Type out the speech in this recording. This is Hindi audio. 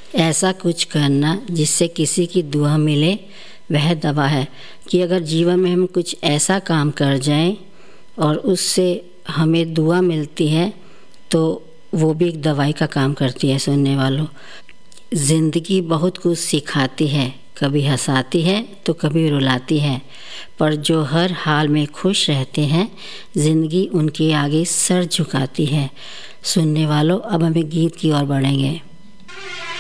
ऐसा कुछ करना जिससे किसी की दुआ मिले वह दवा है। कि अगर जीवन में हम कुछ ऐसा काम कर जाएं और उससे हमें दुआ मिलती है तो वो भी एक दवाई का काम करती है। सुनने वालों, ज़िंदगी बहुत कुछ सिखाती है, कभी हंसाती है तो कभी रुलाती है, पर जो हर हाल में खुश रहते हैं ज़िंदगी उनके आगे सर झुकाती है। सुनने वालों, अब हमें गीत की ओर बढ़ेंगे।